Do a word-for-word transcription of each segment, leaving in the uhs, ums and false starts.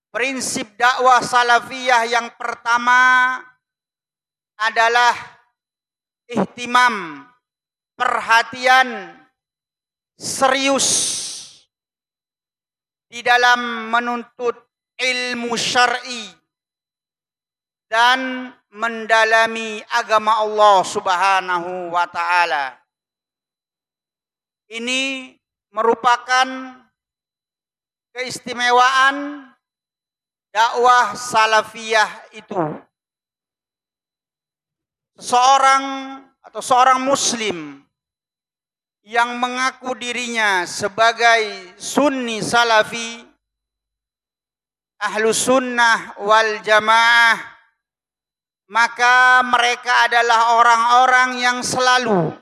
Prinsip dakwah salafiyah yang pertama adalah ihtimam, perhatian serius di dalam menuntut ilmu syar'i dan mendalami agama Allah Subhanahu wa taala. Ini merupakan keistimewaan dakwah salafiyah itu. Seseorang atau seorang muslim yang mengaku dirinya sebagai sunni salafi, ahlu sunnah wal jamaah, maka mereka adalah orang-orang yang selalu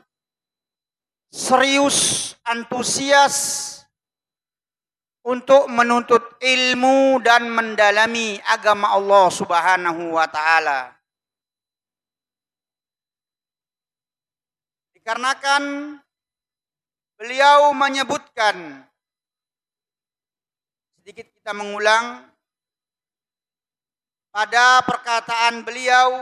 serius, antusias untuk menuntut ilmu dan mendalami agama Allah Subhanahu wa taala. Dikarenakan beliau menyebutkan, sedikit kita mengulang pada perkataan beliau,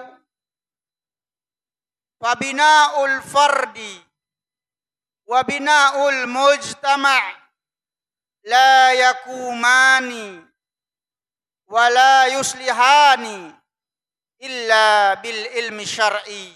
fabina'ul fardi wa bina'ul mujtama' la yakumani wa la yuslihani illa bil ilmi syar'i.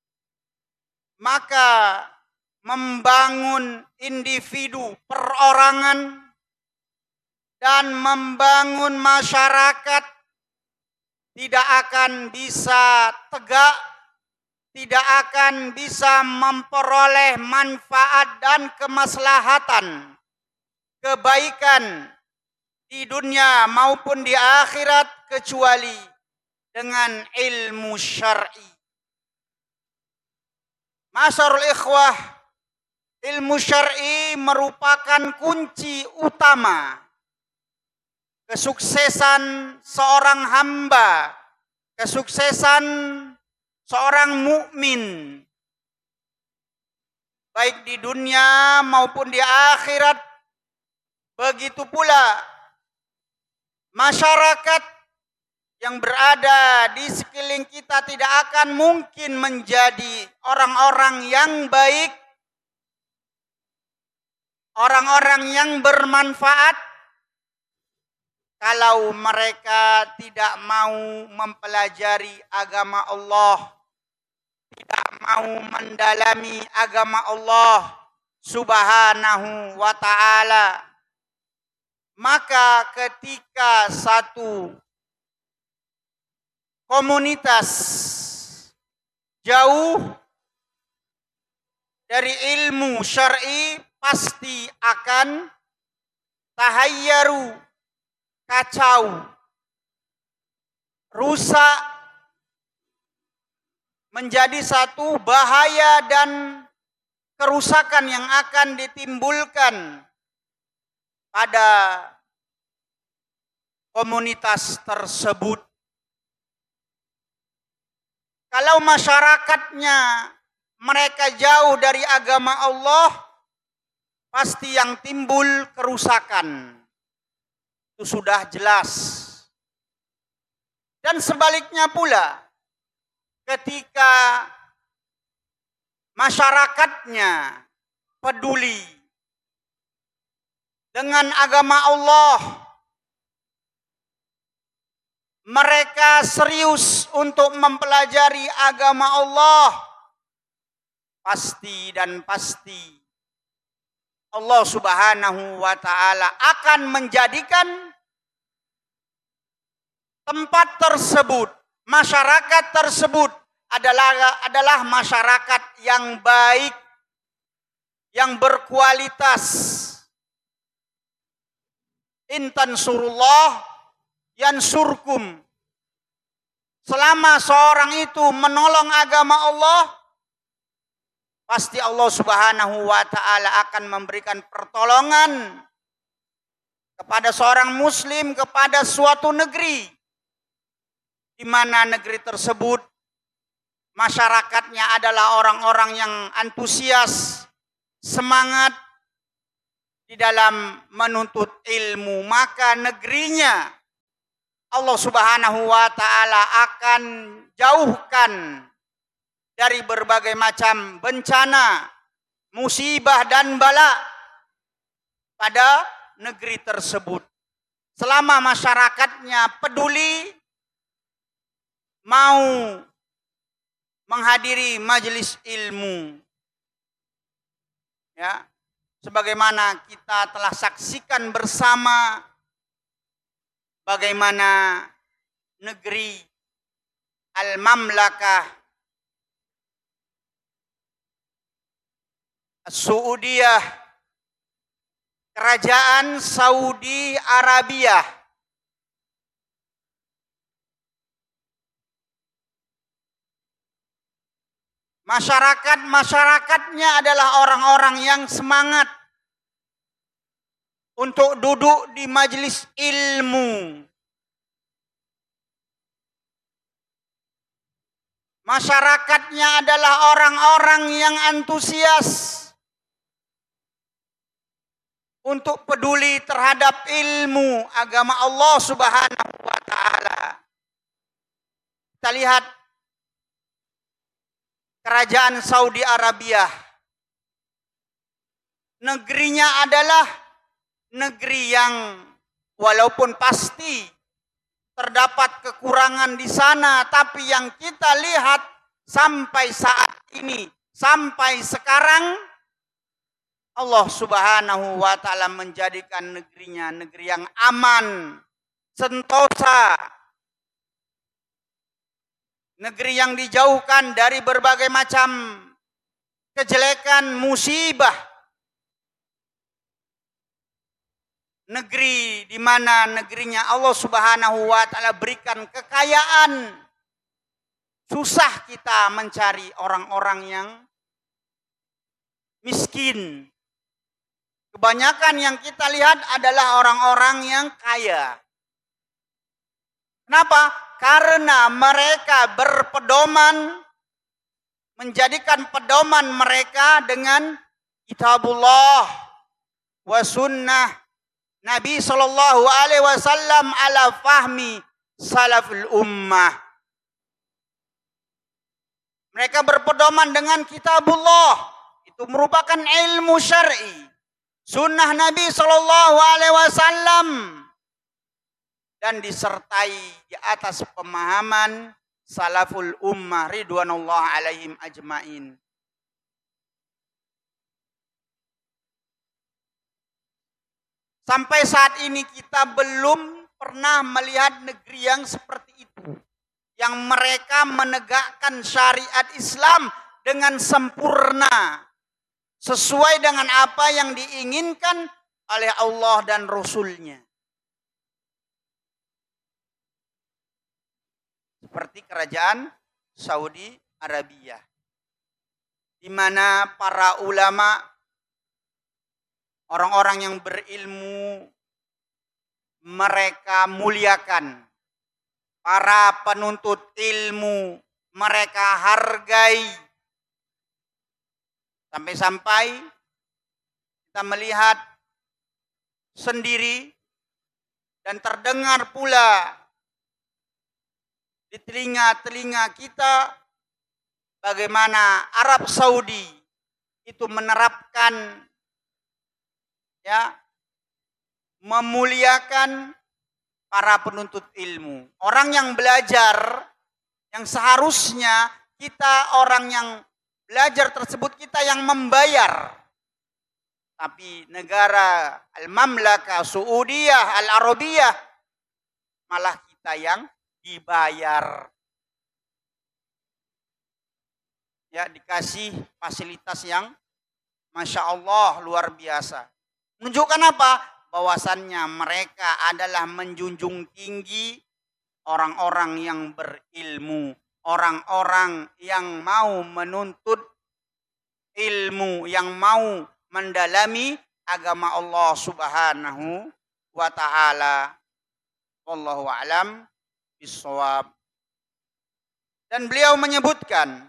Maka membangun individu, perorangan, dan membangun masyarakat tidak akan bisa tegak, tidak akan bisa memperoleh manfaat dan kemaslahatan, kebaikan di dunia maupun di akhirat kecuali dengan ilmu syar'i. Masyarul ikhwah, ilmu syar'i merupakan kunci utama kesuksesan seorang hamba, kesuksesan seorang mukmin, baik di dunia maupun di akhirat. Begitu pula masyarakat yang berada di sekeliling kita tidak akan mungkin menjadi orang-orang yang baik, orang-orang yang bermanfaat, kalau mereka tidak mau mempelajari agama Allah, tidak mau mendalami agama Allah Subhanahu wa ta'ala. Maka ketika satu komunitas jauh dari ilmu syar'i, pasti akan tahayyaru, kacau, rusak, menjadi satu bahaya dan kerusakan yang akan ditimbulkan pada komunitas tersebut. Kalau masyarakatnya mereka jauh dari agama Allah, pasti yang timbul kerusakan. Itu sudah jelas. Dan sebaliknya pula, ketika masyarakatnya peduli dengan agama Allah, mereka serius untuk mempelajari agama Allah, pasti dan pasti Allah Subhanahu wa ta'ala akan menjadikan tempat tersebut, masyarakat tersebut adalah adalah masyarakat yang baik, yang berkualitas. In tansurullah yansurkum. Selama seorang itu menolong agama Allah, pasti Allah Subhanahu wa ta'ala akan memberikan pertolongan kepada seorang muslim, kepada suatu negeri, di mana negeri tersebut masyarakatnya adalah orang-orang yang antusias, semangat di dalam menuntut ilmu, maka negerinya Allah Subhanahu wa taala akan jauhkan dari berbagai macam bencana, musibah dan bala pada negeri tersebut. Selama masyarakatnya peduli, mau menghadiri majelis ilmu. Ya, sebagaimana kita telah saksikan bersama bagaimana negeri Al-Mamlakah As-Saudiyah, Kerajaan Saudi Arabia, masyarakat-masyarakatnya adalah orang-orang yang semangat untuk duduk di majelis ilmu. Masyarakatnya adalah orang-orang yang antusias untuk peduli terhadap ilmu agama Allah Subhanahu wa taala. Kita lihat Kerajaan Saudi Arabia. Negerinya adalah negeri yang walaupun pasti terdapat kekurangan di sana, tapi yang kita lihat sampai saat ini, sampai sekarang, Allah Subhanahu wa taala menjadikan negerinya negeri yang aman, sentosa, negeri yang dijauhkan dari berbagai macam kejelekan, musibah. Negeri di mana negerinya Allah Subhanahu wa taala berikan kekayaan. Susah kita mencari orang-orang yang miskin. Kebanyakan yang kita lihat adalah orang-orang yang kaya. Kenapa? Karena mereka berpedoman, menjadikan pedoman mereka dengan kitabullah wa sunnah Nabi sallallahu alaihi wasallam ala fahmi salaful ummah. Mereka berpedoman dengan kitabullah, itu merupakan ilmu syar'i. Sunnah Nabi sallallahu alaihi wasallam, dan disertai di atas pemahaman salaful ummah ridwanullah alaihim ajmain. Sampai saat ini kita belum pernah melihat negeri yang seperti itu, yang mereka menegakkan syariat Islam dengan sempurna, sesuai dengan apa yang diinginkan oleh Allah dan Rasul-Nya. Seperti kerajaan Saudi Arabia, di mana para ulama, orang-orang yang berilmu, mereka muliakan. Para penuntut ilmu, mereka hargai. Sampai-sampai kita melihat sendiri dan terdengar pula di telinga-telinga kita bagaimana Arab Saudi itu menerapkan, ya, memuliakan para penuntut ilmu. Orang yang belajar, yang seharusnya kita orang yang belajar tersebut kita yang membayar. Tapi negara Al-Mamlakah Saudiyah Al-Arabiyah malah kita yang dibayar. Ya, dikasih fasilitas yang Masya Allah luar biasa. Menunjukkan apa? Bahwasannya mereka adalah menjunjung tinggi orang-orang yang berilmu, orang-orang yang mau menuntut ilmu, yang mau mendalami agama Allah Subhanahu wa taala. Wallahu a'lam bishawab. Dan beliau menyebutkan,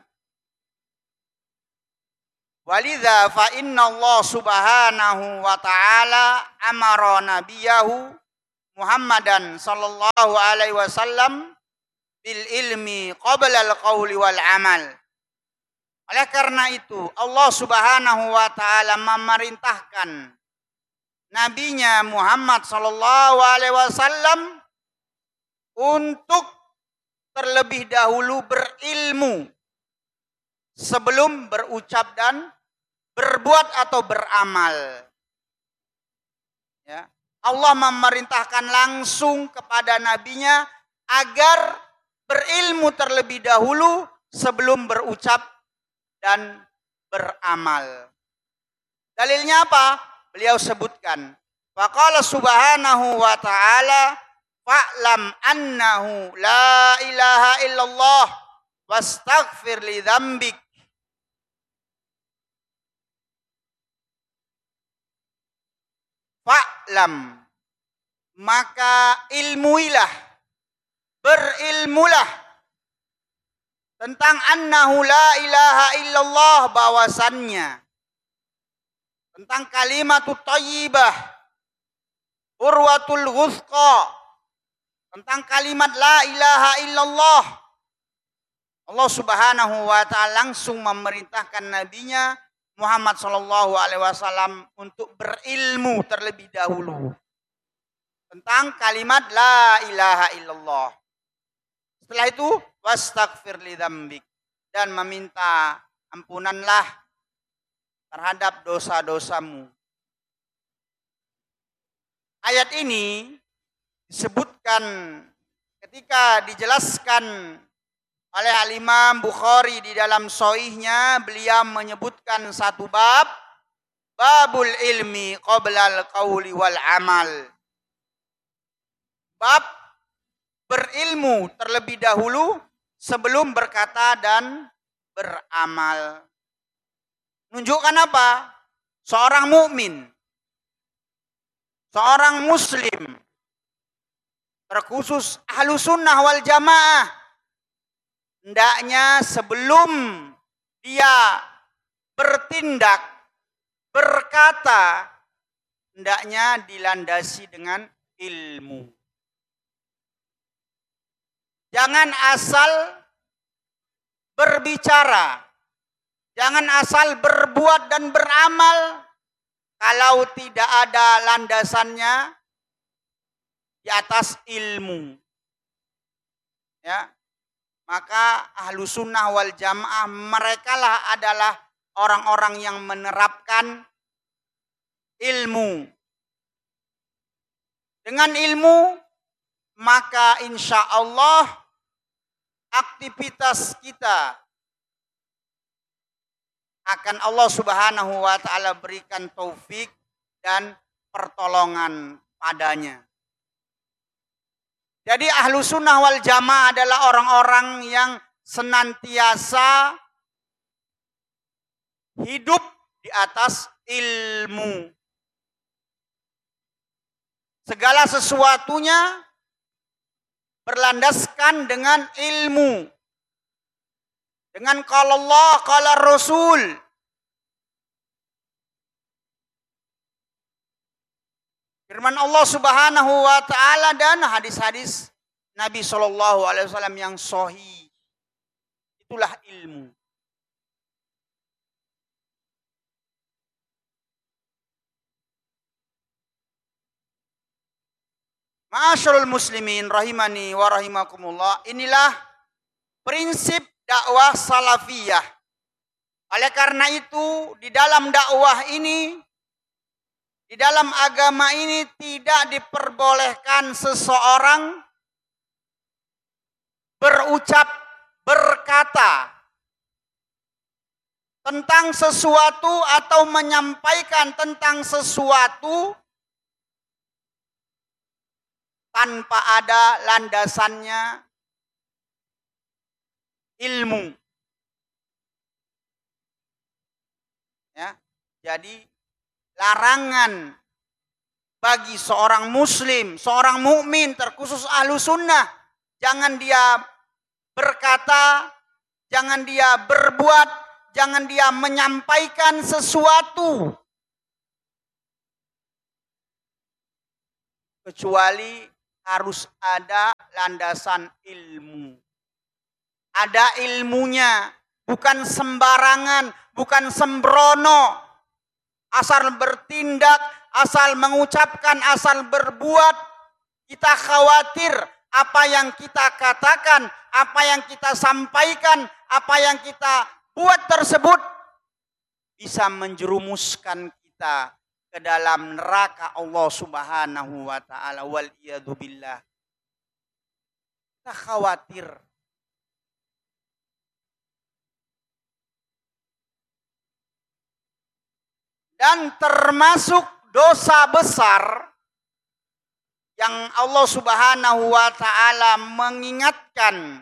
walidza fa inna Allah Subhanahu wa taala amara nabiyahu Muhammadan sallallahu alaihi wasallam bil ilmi qabla al qawli wal amal. Oleh karena itu Allah Subhanahu wa taala memerintahkan nabinya Muhammad sallallahu alaihi wasallam untuk terlebih dahulu berilmu sebelum berucap dan berbuat atau beramal. Ya. Allah memerintahkan langsung kepada nabinya agar berilmu terlebih dahulu sebelum berucap dan beramal. Dalilnya apa? Beliau sebutkan. Faqala subhanahu wa ta'ala fa'lam annahu la ilaha illallah wastaghfir li dzambik. Fa'lam, maka ilmuilah, berilmulah tentang annahu la ilaha illallah, bahwasannya tentang kalimatut thayyibah, urwatul wuthqa, tentang kalimat la ilaha illallah. Allah Subhanahu wa taala langsung memerintahkan nabinya Muhammad sallallahu alaihi wasallam untuk berilmu terlebih dahulu tentang kalimat la ilaha illallah. Setelah itu wastaghfir li dzambik, dan meminta ampunanlah terhadap dosa-dosamu. Ayat ini disebutkan ketika dijelaskan oleh Al-Imam Bukhari di dalam Sahihnya, beliau menyebutkan satu bab, babul ilmi qabla al-qawli wal amal. Bab berilmu terlebih dahulu sebelum berkata dan beramal. Menunjukkan apa? Seorang mukmin, seorang muslim, terkhusus ahlu sunnah wal jamaah, hendaknya sebelum dia bertindak, berkata, hendaknya dilandasi dengan ilmu. Jangan asal berbicara, jangan asal berbuat dan beramal kalau tidak ada landasannya di atas ilmu. Ya. Maka ahlu sunnah wal jamaah merekalah adalah orang-orang yang menerapkan ilmu. Dengan ilmu maka insya Allah aktivitas kita akan Allah Subhanahu wa taala berikan taufik dan pertolongan padanya. Jadi ahlu sunnah wal jamaah adalah orang-orang yang senantiasa hidup di atas ilmu. Segala sesuatunya berlandaskan dengan ilmu. Dengan qala Allah, qala Rasul. Firman Allah Subhanahu wa taala dan hadis-hadis Nabi sallallahu alaihi wasallam yang sahih. Itulah ilmu. Ma'asyiral muslimin rahimani wa rahimakumullah. Inilah prinsip dakwah salafiyah. Oleh karena itu di dalam dakwah ini, di dalam agama ini tidak diperbolehkan seseorang berucap, berkata tentang sesuatu atau menyampaikan tentang sesuatu tanpa ada landasannya ilmu. Ya, jadi larangan bagi seorang muslim, seorang mukmin terkhusus ahlu sunnah, jangan dia berkata, jangan dia berbuat, jangan dia menyampaikan sesuatu kecuali harus ada landasan ilmu. Ada ilmunya, bukan sembarangan, bukan sembrono, asal bertindak, asal mengucapkan, asal berbuat. Kita khawatir apa yang kita katakan, apa yang kita sampaikan, apa yang kita buat tersebut bisa menjerumuskan kita ke dalam neraka Allah Subhanahu wa taala, wal iyadu billah. Kita khawatir. Dan termasuk dosa besar yang Allah Subhanahu wa taala mengingatkan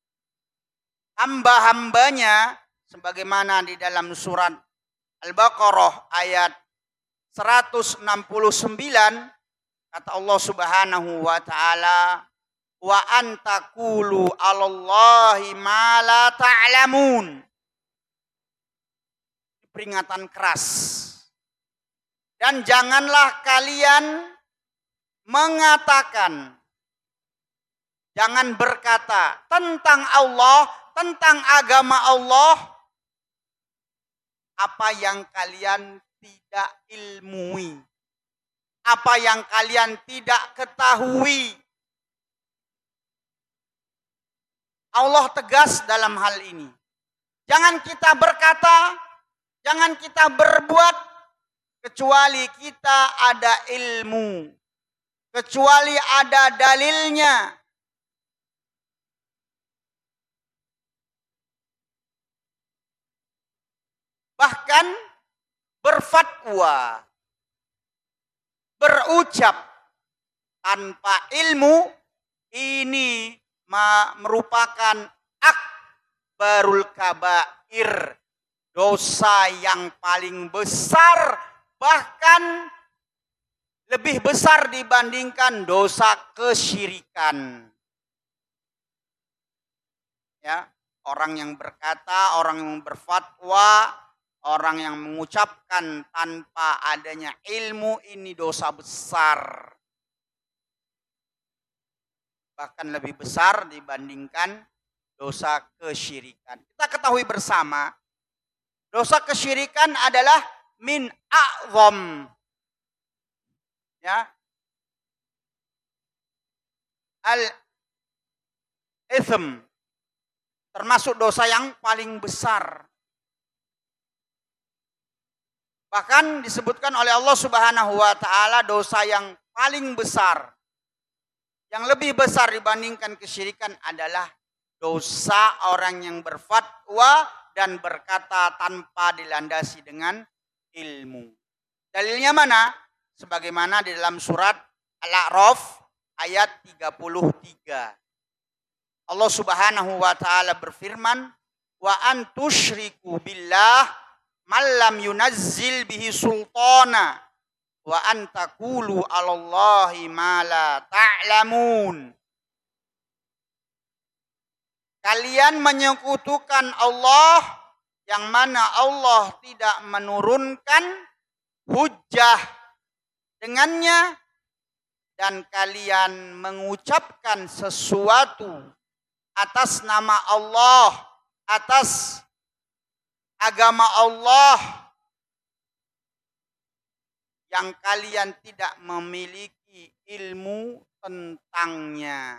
hamba-hambanya sebagaimana di dalam surat Al-Baqarah ayat seratus enam puluh sembilan, kata Allah Subhanahu wa taala, wa antaqulu 'alallahi ma la ta'lamun. Peringatan keras. Dan janganlah kalian mengatakan, jangan berkata tentang Allah, tentang agama Allah, apa yang kalian tidak ilmui, apa yang kalian tidak ketahui. Allah tegas dalam hal ini. Jangan kita berkata, jangan kita berbuat, kecuali kita ada ilmu, kecuali ada dalilnya. Bahkan berfatwa, berucap tanpa ilmu, ini merupakan akbarul kabair, dosa yang paling besar, bahkan lebih besar dibandingkan dosa kesyirikan. Ya, orang yang berkata, orang yang berfatwa, orang yang mengucapkan tanpa adanya ilmu, ini dosa besar. Bahkan lebih besar dibandingkan dosa kesyirikan. Kita ketahui bersama, dosa kesyirikan adalah min a'zam, ya, al-itsm, termasuk dosa yang paling besar. Bahkan disebutkan oleh Allah Subhanahu wa taala dosa yang paling besar, yang lebih besar dibandingkan kesyirikan adalah dosa orang yang berfatwa dan berkata tanpa dilandasi dengan ilmu. Dalilnya mana? Sebagaimana di dalam surat Al-A'raf ayat tiga puluh tiga. Allah Subhanahu wa taala berfirman, "Wa an tusyriku billah man lam yunazzil bihi sultana wa an taqulu 'alallahi ma la ta'lamun." Kalian menyekutukan Allah yang mana Allah tidak menurunkan hujjah dengannya, dan kalian mengucapkan sesuatu atas nama Allah, atas agama Allah yang kalian tidak memiliki ilmu tentangnya.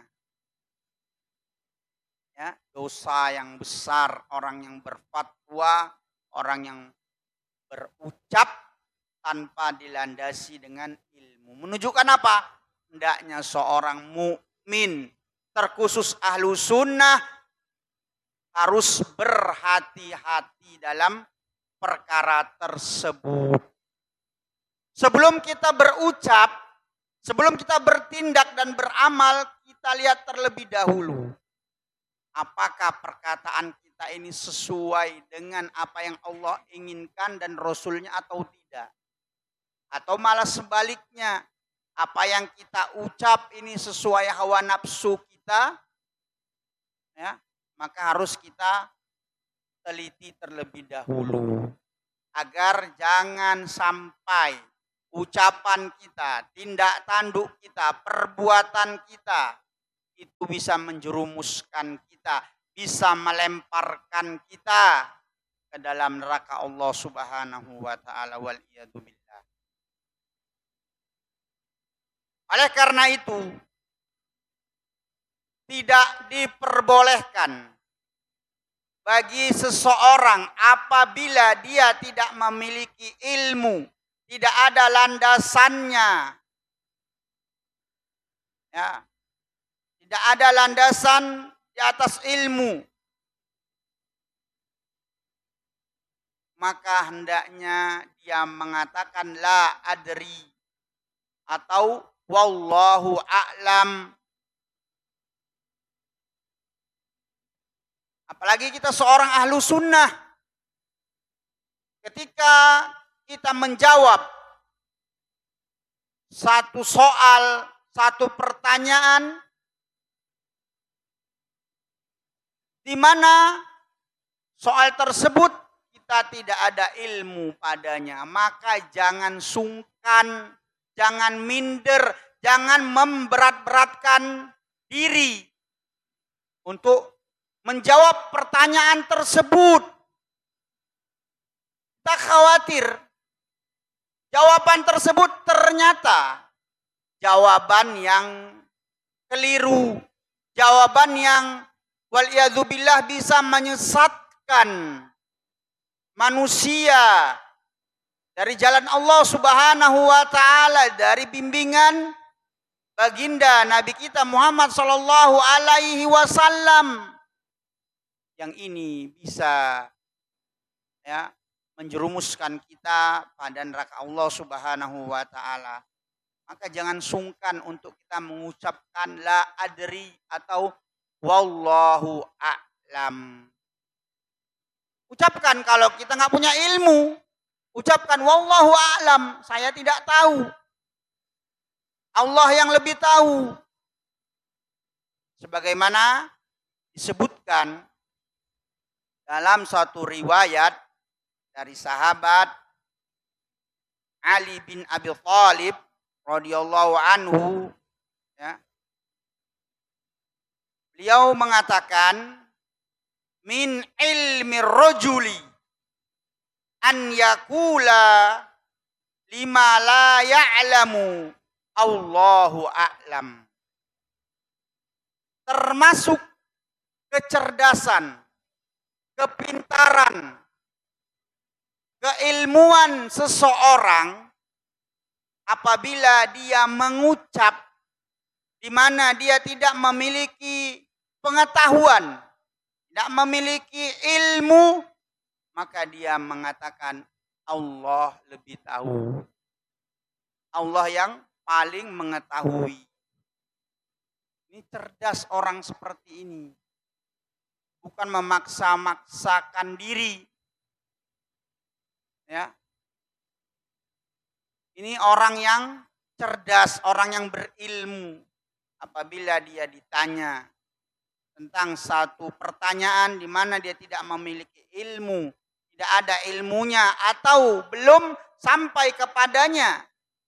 Ya, dosa yang besar orang yang berfatwa, orang yang berucap tanpa dilandasi dengan ilmu. Menunjukkan apa? Hendaknya seorang mukmin, terkhusus ahlu sunnah, harus berhati-hati dalam perkara tersebut. Sebelum kita berucap, sebelum kita bertindak dan beramal, kita lihat terlebih dahulu. Apakah perkataan kita ini sesuai dengan apa yang Allah inginkan dan Rasulnya atau tidak? Atau malah sebaliknya, apa yang kita ucap ini sesuai hawa nafsu kita, ya, maka harus kita teliti terlebih dahulu. Agar jangan sampai ucapan kita, tindak tanduk kita, perbuatan kita, itu bisa menjerumuskan kita, bisa melemparkan kita ke dalam neraka Allah Subhanahu wa taala, wal iyadu billah. Oleh karena itu, tidak diperbolehkan bagi seseorang apabila dia tidak memiliki ilmu, tidak ada landasannya, ya, tidak ada landasan di atas ilmu, maka hendaknya dia mengatakan la adri atau wallahu a'lam. Apalagi kita seorang ahlu sunnah, ketika kita menjawab satu soal, satu pertanyaan, di mana soal tersebut kita tidak ada ilmu padanya, maka jangan sungkan, jangan minder, jangan memberat-beratkan diri untuk menjawab pertanyaan tersebut. Tak khawatir jawaban tersebut ternyata jawaban yang keliru, jawaban yang waliyadzubillah bisa menyesatkan manusia dari jalan Allah Subhanahu wa taala, dari bimbingan baginda Nabi kita Muhammad sallallahu alaihi wasallam. Yang ini bisa, ya, menjerumuskan kita pada neraka Allah Subhanahu wa taala. Maka jangan sungkan untuk kita mengucapkan la adri atau wallahu a'lam. Ucapkan kalau kita nggak punya ilmu, ucapkan wallahu a'lam, saya tidak tahu. Allah yang lebih tahu. Sebagaimana disebutkan dalam suatu riwayat dari sahabat Ali bin Abi Thalib radhiyallahu anhu, ya, beliau mengatakan, min ilmi rajuli an yakula lima la ya'lamu Allahu a'lam. Termasuk kecerdasan, kepintaran, keilmuan seseorang apabila dia mengucap di mana dia tidak memiliki pengetahuan, tidak memiliki ilmu, maka dia mengatakan Allah lebih tahu. Allah yang paling mengetahui. Ini cerdas orang seperti ini. Bukan memaksa-maksakan diri. Ya. Ini orang yang cerdas, orang yang berilmu. Apabila dia ditanya tentang satu pertanyaan di mana dia tidak memiliki ilmu, tidak ada ilmunya atau belum sampai kepadanya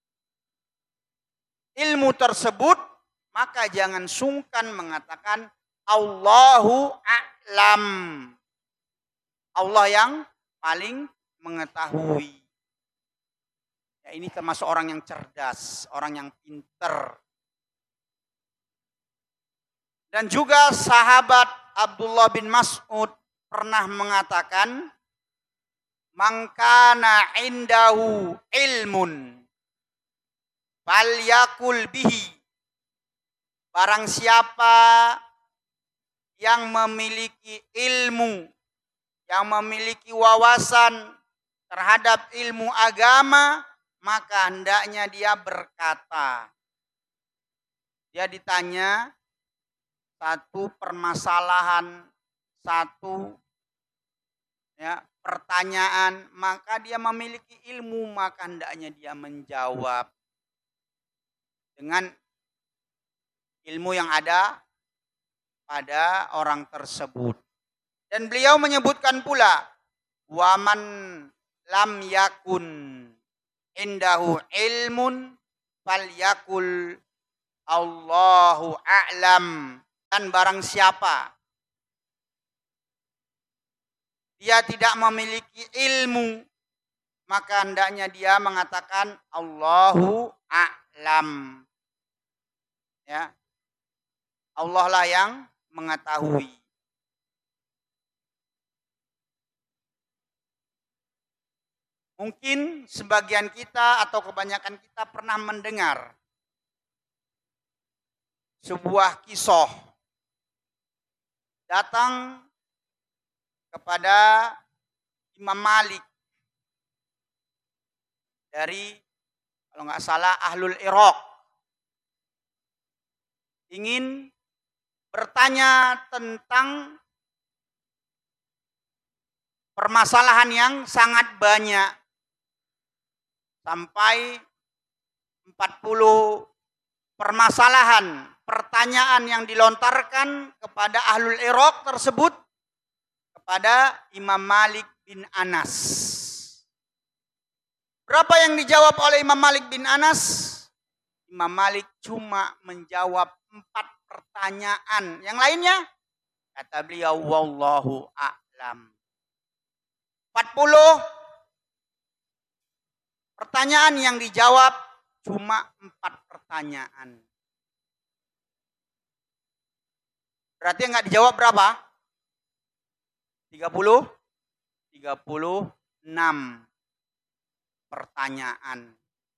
ilmu tersebut, maka jangan sungkan mengatakan Allahu a'lam. Allah yang paling mengetahui. Ya, ini termasuk orang yang cerdas, orang yang pinter. Dan juga sahabat Abdullah bin Mas'ud pernah mengatakan, man kana indahu ilmun falyakul bihi. Barang siapa yang memiliki ilmu, yang memiliki wawasan terhadap ilmu agama, maka hendaknya dia berkata. Dia ditanya satu permasalahan, satu, ya, pertanyaan, maka dia memiliki ilmu, maka hendaknya dia menjawab dengan ilmu yang ada pada orang tersebut. Dan beliau menyebutkan pula, waman lam yakun indahu ilmun falyakul Allahu a'lam. Dan barang siapa dia tidak memiliki ilmu, maka hendaknya dia mengatakan Allahu a'lam. Ya. Allah lah yang mengetahui. Mungkin sebagian kita atau kebanyakan kita pernah mendengar sebuah kisah datang kepada Imam Malik dari, kalau nggak salah, Ahlul Iraq, ingin bertanya tentang permasalahan yang sangat banyak, sampai empat puluh permasalahan, pertanyaan yang dilontarkan kepada Ahlul Iraq tersebut kepada Imam Malik bin Anas. Berapa yang dijawab oleh Imam Malik bin Anas? Imam Malik cuma menjawab empat pertanyaan. Yang lainnya, kata beliau, wallahu a'lam. empat puluh pertanyaan yang dijawab cuma empat pertanyaan. Berarti yang nggak dijawab berapa? tiga puluh, tiga puluh enam pertanyaan.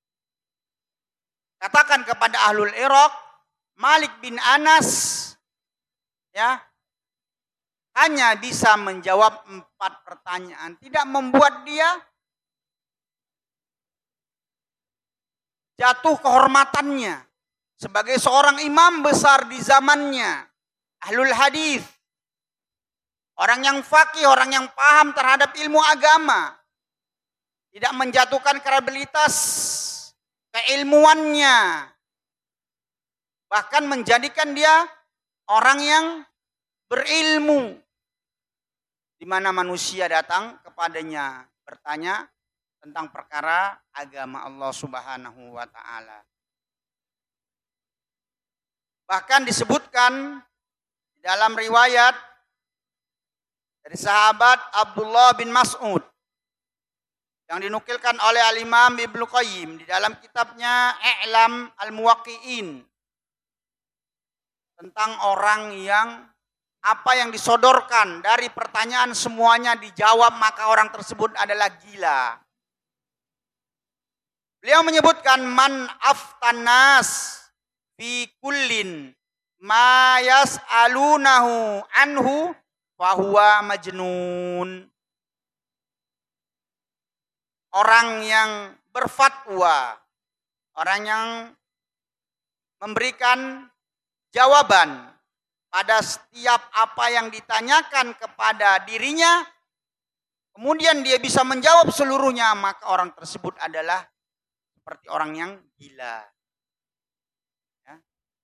Katakan kepada Ahlul Iraq, Malik bin Anas ya hanya bisa menjawab empat pertanyaan, tidak membuat dia jatuh kehormatannya sebagai seorang imam besar di zamannya, ahlul hadis, orang yang faqih, orang yang paham terhadap ilmu agama, tidak menjatuhkan kredibilitas keilmuannya, bahkan menjadikan dia orang yang berilmu, di mana manusia datang kepadanya bertanya tentang perkara agama Allah Subhanahu wa taala. Bahkan disebutkan di dalam riwayat dari sahabat Abdullah bin Mas'ud yang dinukilkan oleh Al-Imam Ibnu Qayyim di dalam kitabnya I'lam Al-Muwaqqi'in, tentang orang yang apa yang disodorkan dari pertanyaan semuanya dijawab, maka orang tersebut adalah gila. Beliau menyebutkan man aftanas fi kullin ma yas'alunahu anhu fahuwa majnun. Orang yang berfatwa, orang yang memberikan jawaban pada setiap apa yang ditanyakan kepada dirinya, kemudian dia bisa menjawab seluruhnya, maka orang tersebut adalah seperti orang yang gila. Ya.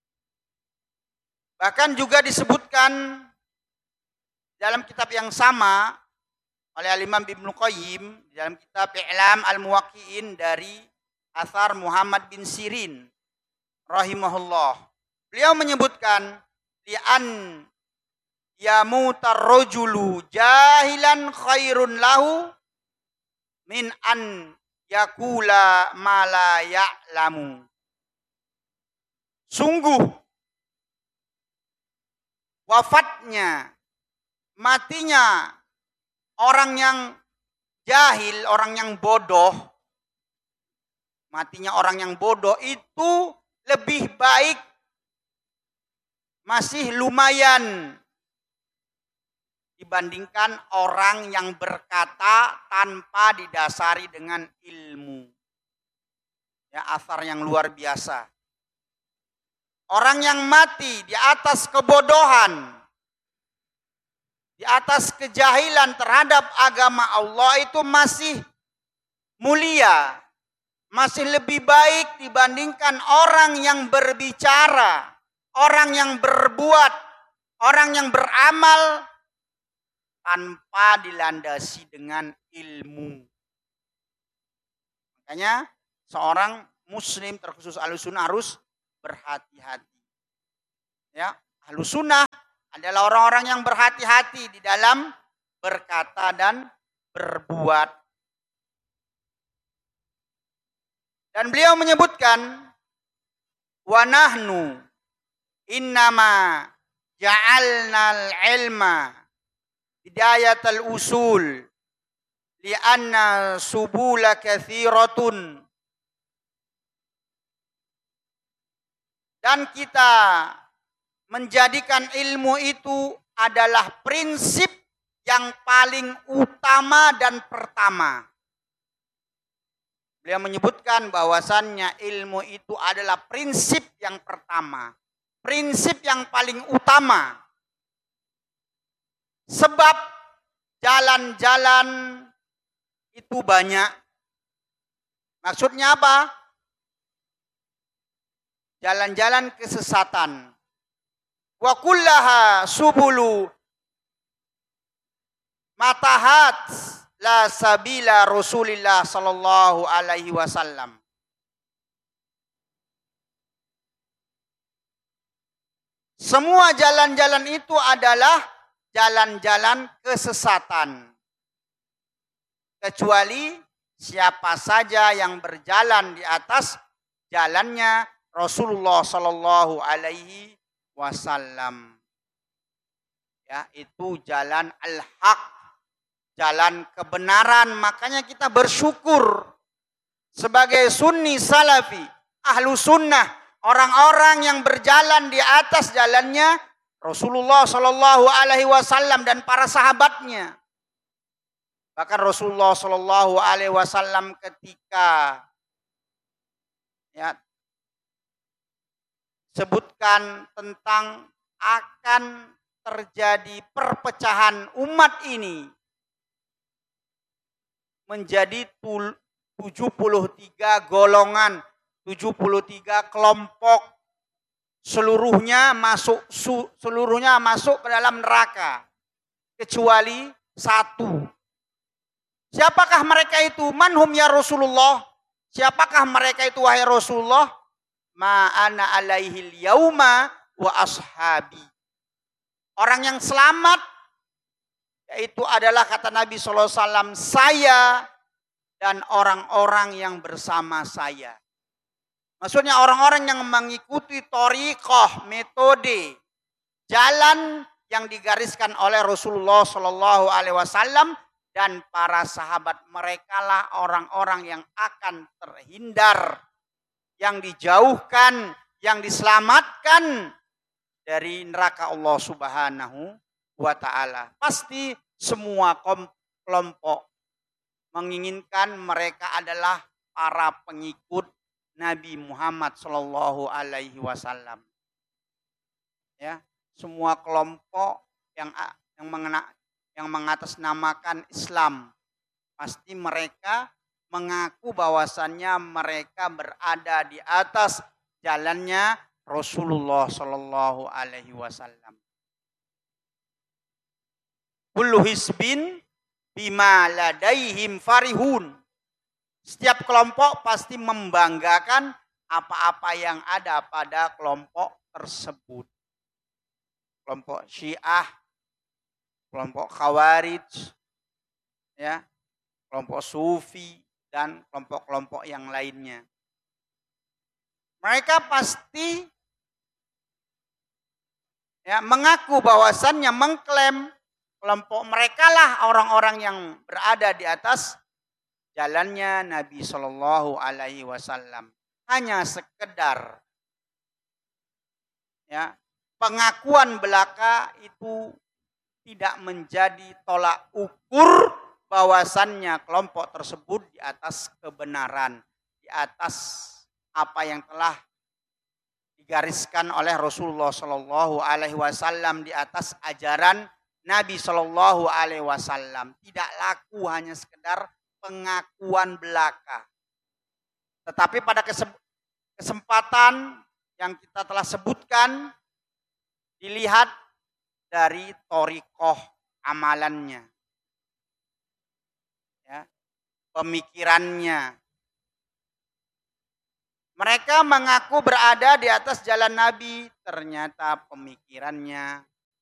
Bahkan juga disebutkan dalam kitab yang sama oleh Al-Imam Ibnu Qayyim dalam kitab I'lam Al-Muwaqqi'in dari Athar Muhammad bin Sirin rahimahullah. Beliau menyebutkan li'an yamutar rajulu jahilan khairun lahu min an yakula ma la ya'lamu. Sungguh wafatnya, matinya orang yang jahil, orang yang bodoh, matinya orang yang bodoh itu lebih baik, masih lumayan dibandingkan orang yang berkata tanpa didasari dengan ilmu. Ya, athar yang luar biasa. Orang yang mati di atas kebodohan, di atas kejahilan terhadap agama Allah itu masih mulia, masih lebih baik dibandingkan orang yang berbicara, orang yang berbuat, orang yang beramal tanpa dilandasi dengan ilmu. Makanya seorang muslim terkhusus Ahlussunnah harus berhati-hati. Ya, Ahlussunnah adalah orang-orang yang berhati-hati di dalam berkata dan berbuat. Dan beliau menyebutkan, wa nahnu innama ja'alnal ilma bidayatal usul li'anna subula kathiratun. Dan kita menjadikan ilmu itu adalah prinsip yang paling utama dan pertama. Beliau menyebutkan bahwasannya ilmu itu adalah prinsip yang pertama. Prinsip yang paling utama. Sebab jalan-jalan itu banyak. Maksudnya apa? Jalan-jalan kesesatan. Wa kullaha subulu matahat la sabila Rasulillah sallallahu alaihi wasallam. Semua jalan-jalan itu adalah jalan-jalan kesesatan. Kecuali siapa saja yang berjalan di atas jalannya Rasulullah sallallahu alaihi wasallam. Ya, itu jalan al-haq, jalan kebenaran. Makanya kita bersyukur sebagai sunni salafi, ahlu sunnah, orang-orang yang berjalan di atas jalannya Rasulullah sallallahu alaihi wasallam dan para sahabatnya. Bahkan Rasulullah sallallahu alaihi wasallam ketika ya sebutkan tentang akan terjadi perpecahan umat ini menjadi tujuh puluh tiga golongan, tujuh puluh tiga kelompok, seluruhnya masuk seluruhnya masuk ke dalam neraka kecuali satu. Siapakah mereka itu? Manhum ya Rasulullah? Siapakah mereka itu wahai Rasulullah? Ma ana alaihil yauma wa ashabi. Orang yang selamat yaitu adalah kata Nabi sallallahu alaihi wasallam, saya dan orang-orang yang bersama saya. Maksudnya orang-orang yang mengikuti thariqah, metode, jalan yang digariskan oleh Rasulullah sallallahu alaihi wasallam dan para sahabat. Mereka lah orang-orang yang akan terhindar, yang dijauhkan, yang diselamatkan dari neraka Allah Subhanahu wa ta'ala. Pasti semua kelompok menginginkan mereka adalah para pengikut Nabi Muhammad sallallahu alaihi wasallam. Ya, semua kelompok yang yang mengena, yang mengatasnamakan Islam, pasti mereka mengaku bahwasannya mereka berada di atas jalannya Rasulullah sallallahu alaihi wasallam. Kullu hisbin bima ladaihim farihun. Setiap kelompok pasti membanggakan apa-apa yang ada pada kelompok tersebut. Kelompok Syiah, kelompok Khawarij, ya, kelompok Sufi, dan kelompok-kelompok yang lainnya. Mereka pasti ya, mengaku bahwasannya, mengklaim kelompok mereka lah orang-orang yang berada di atas jalannya Nabi Shallallahu Alaihi Wasallam. Hanya sekedar ya, pengakuan belaka itu tidak menjadi tolak ukur bahwasannya kelompok tersebut di atas kebenaran, di atas apa yang telah digariskan oleh Rasulullah Shallallahu Alaihi Wasallam, di atas ajaran Nabi Shallallahu Alaihi Wasallam. Tidak laku hanya sekedar pengakuan belaka. Tetapi pada kesempatan yang kita telah sebutkan, dilihat dari thariqah amalannya, ya, pemikirannya, Mereka mengaku berada di atas jalan Nabi, ternyata pemikirannya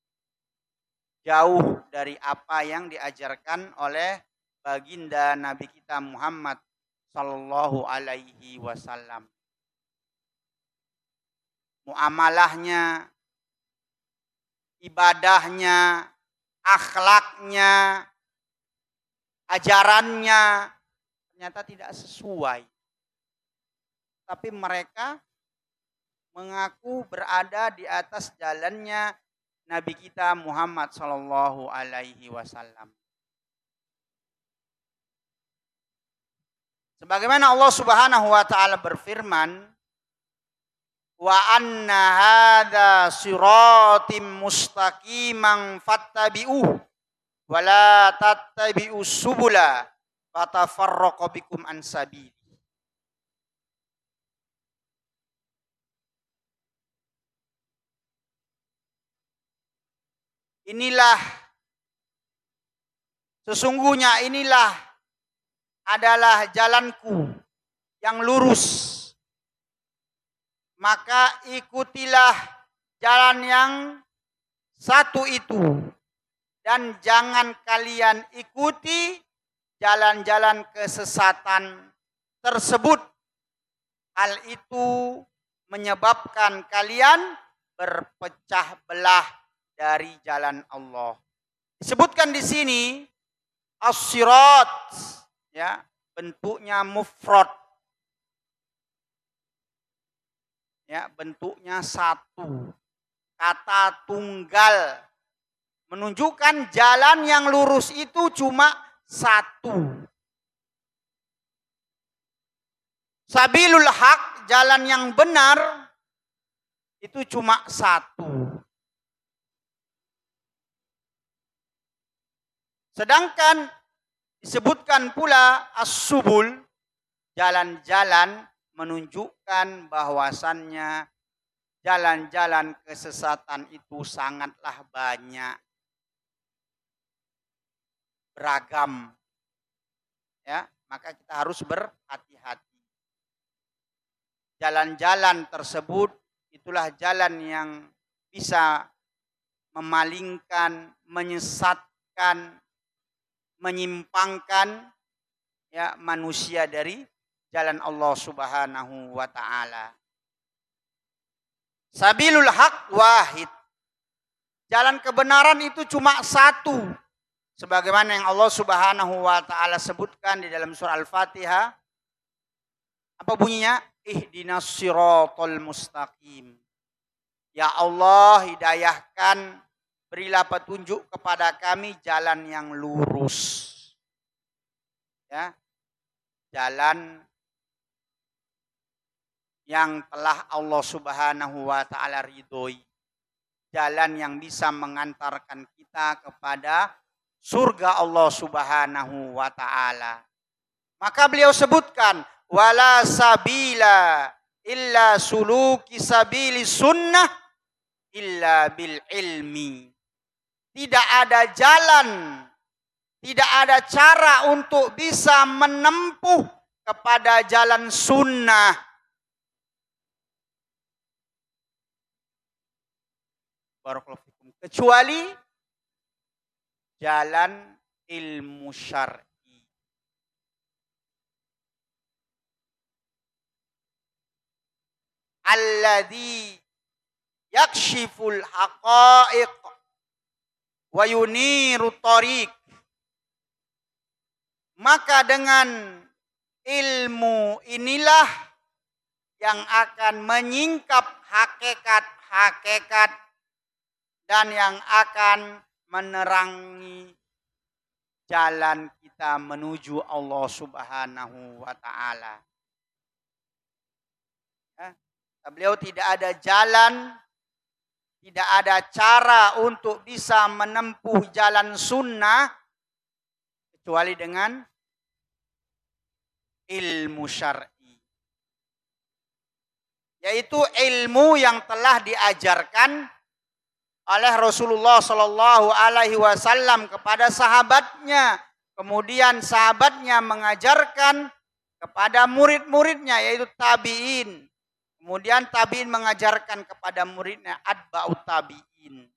jauh dari apa yang diajarkan oleh baginda Nabi kita Muhammad sallallahu alaihi wasallam. Muamalahnya, ibadahnya, akhlaknya, ajarannya ternyata tidak sesuai. Tapi mereka mengaku berada di atas jalannya Nabi kita Muhammad sallallahu alaihi wasallam. Sebagaimana Allah Subhanahu wa taala berfirman, wa anna hadza siratim mustaqiman fattabi'uh wa la tattabi'us subula fatafarraqu bikum an sabili. Inilah, sesungguhnya inilah adalah jalanku yang lurus. Maka ikutilah jalan yang satu itu. Dan jangan kalian ikuti jalan-jalan kesesatan tersebut. Hal itu menyebabkan kalian berpecah belah dari jalan Allah. Disebutkan di sini as-sirat, ya, bentuknya mufrad. Ya, bentuknya satu. Kata tunggal menunjukkan jalan yang lurus itu cuma satu. Sabilul haq, jalan yang benar itu cuma satu. Sedangkan disebutkan pula as-subul, jalan-jalan, menunjukkan bahwasannya jalan-jalan kesesatan itu sangatlah banyak, beragam. Ya, maka kita harus berhati-hati. Jalan-jalan tersebut itulah jalan yang bisa memalingkan, menyesatkan, menyimpangkan ya manusia dari jalan Allah Subhanahu wa taala. Sabilul haq wahid. Jalan kebenaran itu cuma satu. Sebagaimana yang Allah Subhanahu wa taala sebutkan di dalam surah Al-Fatihah. Apa bunyinya? Ihdinas siratal mustaqim. Ya Allah, hidayahkan, berilah petunjuk kepada kami jalan yang lurus. Ya. Jalan yang telah Allah Subhanahu wa taala ridhoi. Jalan yang bisa mengantarkan kita kepada surga Allah Subhanahu wa taala. Maka beliau sebutkan wala sabila illa suluki sabili sunnah illa bil ilmi. Tidak ada jalan, tidak ada cara untuk bisa menempuh kepada jalan sunnah barakallahu fikum, kecuali jalan ilmu syar'i. Alladzi yakshiful haqa'iq wa yuniru tariq. Maka dengan ilmu inilah yang akan menyingkap hakikat-hakikat dan yang akan menerangi jalan kita menuju Allah Subhanahu wa taala. Ya, beliau tidak ada jalan, tidak ada cara untuk bisa menempuh jalan sunnah kecuali dengan ilmu syar'i. Yaitu ilmu yang telah diajarkan oleh Rasulullah Shallallahu Alaihi Wasallam kepada sahabatnya, kemudian sahabatnya mengajarkan kepada murid-muridnya yaitu tabi'in. Kemudian tabi'in mengajarkan kepada muridnya atba'ut tabi'in.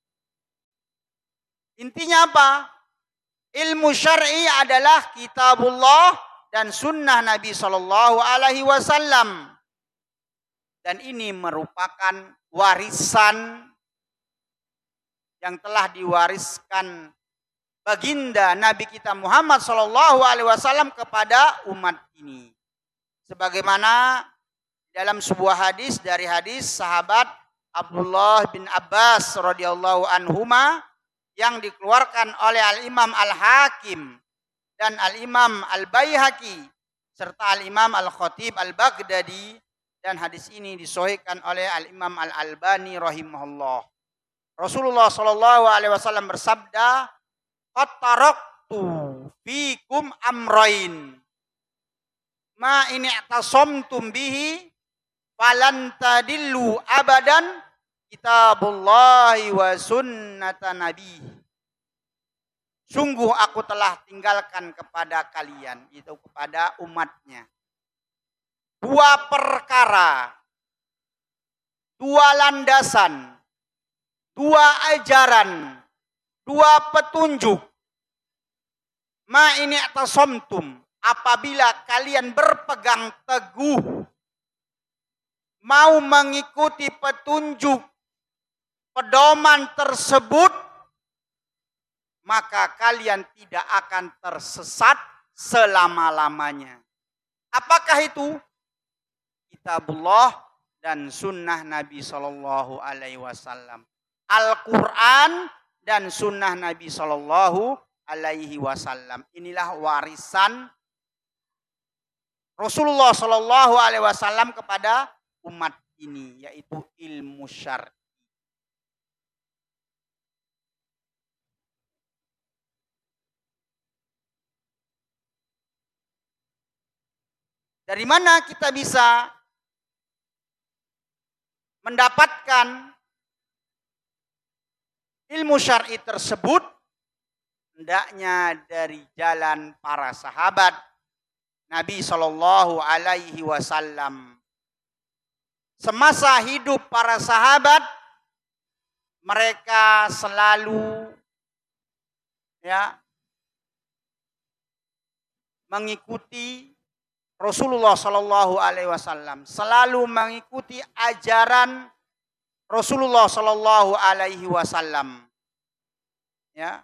Intinya apa? Ilmu syar'i adalah kitabullah dan sunnah Nabi Shallallahu Alaihi Wasallam. Dan ini merupakan warisan yang telah diwariskan baginda Nabi kita Muhammad Shallallahu Alaihi Wasallam kepada umat ini. Sebagaimana dalam sebuah hadis dari hadis sahabat Abdullah bin Abbas radhiyallahu anhuma yang dikeluarkan oleh Al-Imam Al-Hakim dan Al-Imam Al-Baihaqi serta Al-Imam Al-Khatib Al-Baghdadi, dan hadis ini disahihkan oleh Al-Imam Al-Albani rahimahullah. Rasulullah sallallahu alaihi wasallam bersabda, "Qad taraktu fikum amrayn ma in i'tasamtum bihi falan tadillu abadan kitabullahi wa sunnata nabi." Sungguh aku telah tinggalkan kepada kalian, itu kepada umatnya, dua perkara, dua landasan, dua ajaran, dua petunjuk. Ma ini i'tasamtum, apabila kalian berpegang teguh mau mengikuti petunjuk pedoman tersebut, maka kalian tidak akan tersesat selama-lamanya. Apakah itu? Kitabullah dan sunnah Nabi Shallallahu Alaihi Wasallam. Al-Quran dan sunnah Nabi Shallallahu Alaihi Wasallam. Inilah warisan Rasulullah Shallallahu Alaihi Wasallam kepada umat ini, yaitu ilmu syar'i. Dari mana kita bisa mendapatkan ilmu syar'i tersebut? Hendaknya dari jalan para sahabat Nabi Shallallahu Alaihi Wasallam. Semasa hidup para sahabat, mereka selalu ya mengikuti Rasulullah Shallallahu Alaihi Wasallam, selalu mengikuti ajaran Rasulullah Shallallahu Alaihi Wasallam. Ya,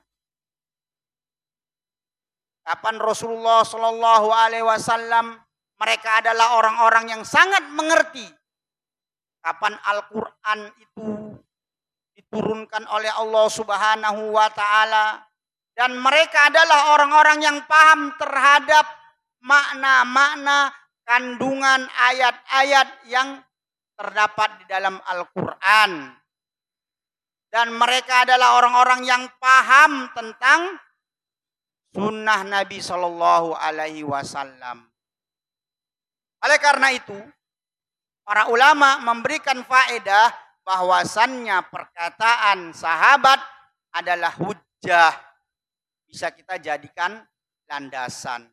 kapan Rasulullah Shallallahu Alaihi Wasallam, mereka adalah orang-orang yang sangat mengerti kapan Al-Quran itu diturunkan oleh Allah Subhanahu Wa Taala, dan mereka adalah orang-orang yang paham terhadap makna-makna kandungan ayat-ayat yang terdapat di dalam Al-Quran. Dan mereka adalah orang-orang yang paham tentang sunnah Nabi Shallallahu Alaihi Wasallam. Oleh karena itu, para ulama memberikan faedah bahwasannya perkataan sahabat adalah hujjah, bisa kita jadikan landasan.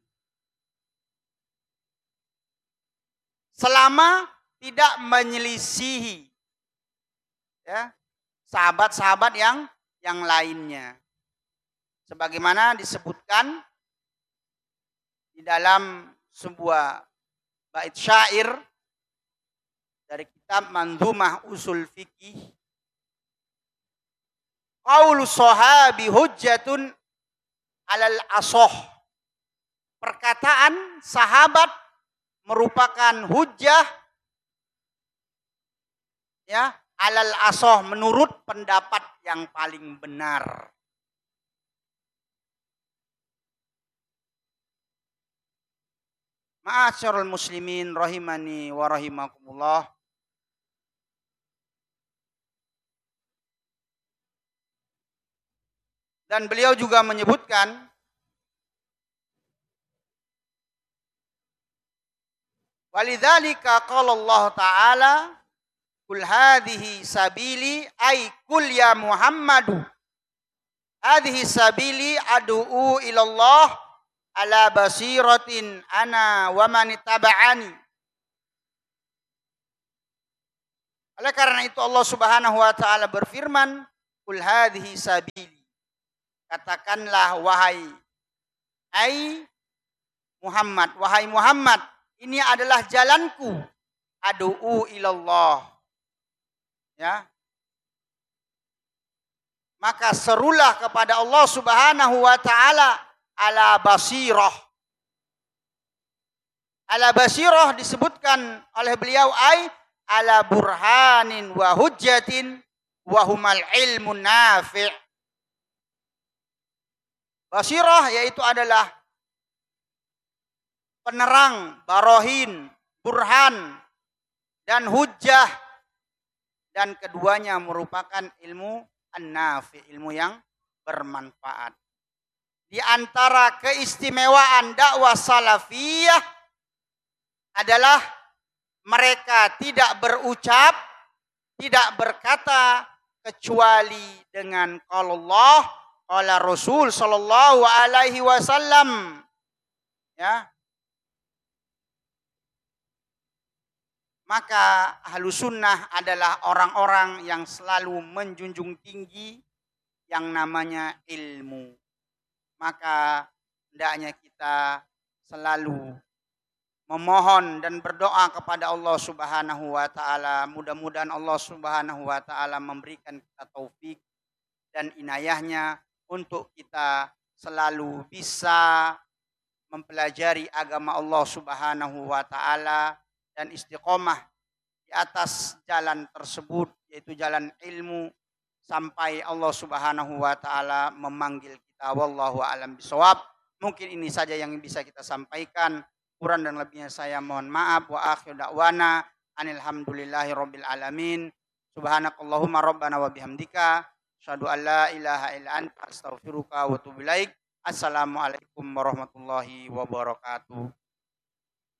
Selama tidak menyelisihi ya, sahabat-sahabat yang yang lainnya. Sebagaimana disebutkan di dalam sebuah bait syair dari kitab Manzumah Usul Fiqih. Qaulu sahabi hujjatun alal asoh. Perkataan sahabat merupakan hujjah ya alal asoh, menurut pendapat yang paling benar. Ma'asyiral muslimin rahimani wa rahimakumullah. Dan beliau juga menyebutkan walidzalika qala Allah Ta'ala kul hadhihi sabili ay kul ya Muhammadu hadhihi sabili ad'u ilallah ala basiratin ana wa man ittaba'ani. Oleh karena itu Allah Subhanahu wa taala berfirman, "Qul hadhihi sabili." Katakanlah wahai ai Muhammad, wahai Muhammad, ini adalah jalanku, adu'u ilallah. Ya. Maka serulah kepada Allah Subhanahu wa taala ala basirah. Ala basirah disebutkan oleh beliau ai ala burhanin wa hujjatin wa humal ilmun nafi'. Basirah yaitu adalah penerang, barohin, burhan, dan hujjah. Dan keduanya merupakan ilmu an-nafi, ilmu yang bermanfaat. Di antara keistimewaan dakwah salafiyah adalah mereka tidak berucap, tidak berkata kecuali dengan qala Allah, qala Rasul sallallahu alaihi wasallam. Ya. Maka Ahlus Sunnah adalah orang-orang yang selalu menjunjung tinggi yang namanya ilmu. Maka hendaknya kita selalu memohon dan berdoa kepada Allah Subhanahu wa taala. Mudah-mudahan Allah Subhanahu wa taala memberikan kita taufik dan inayahnya untuk kita selalu bisa mempelajari agama Allah Subhanahu wa taala dan istiqomah di atas jalan tersebut, yaitu jalan ilmu, sampai Allah Subhanahu wa taala memanggil kita. Wallahu a'lam bishawab. Mungkin ini saja yang bisa kita sampaikan. Kurang dan lebihnya saya mohon maaf. Wa akhiru da'wana anil hamdulillahi rabbil alamin. Subhanakallahumma rabbana wa bihamdika asyhadu an la ilaha illa anta astaghfiruka wa atubu ilaik. Assalamualaikum warahmatullahi wabarakatuh.